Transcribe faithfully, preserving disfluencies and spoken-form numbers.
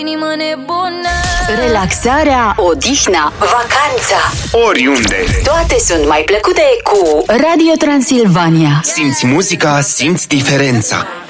Inimă nebună. Relaxarea, odihna, vacanța, oriunde. toate sunt mai plăcute cu Radio Transilvania. Simți muzica, simți diferența.